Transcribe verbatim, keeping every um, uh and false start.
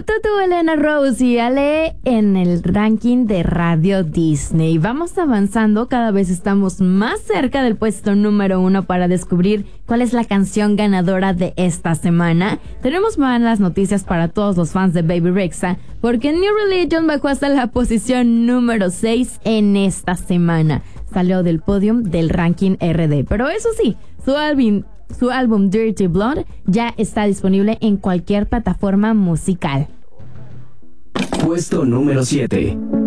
Tutu, Elena Rose y Ale en el ranking de Radio Disney. Vamos avanzando, cada vez estamos más cerca del puesto número uno para descubrir cuál es la canción ganadora de esta semana. Tenemos malas noticias para todos los fans de Baby Rexha, porque New Religion bajó hasta la posición número seis en esta semana. Salió del podium del ranking R D, pero eso sí, su álbum... Su álbum Dirty Blood ya está disponible en cualquier plataforma musical. Puesto número siete.